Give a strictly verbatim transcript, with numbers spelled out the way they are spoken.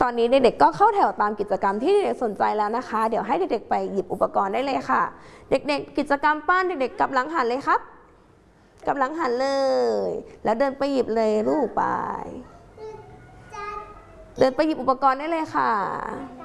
อนนี้เด็กๆก็เข้าแถวตามกิจกรรมที่เด็กๆสนใจแล้วนะคะเดี๋ยวให้เด็กๆไปหยิบอุปกรณ์ได้เลยค่ะเด็กๆกิจกรรมปั้นเด็กๆกลับหลังหันเลยครับกลับหลังหันเลยแล้วเดินไปหยิบเลยลูกไปเดินไปหยิบอุปกรณ์ได้เลยค่ะ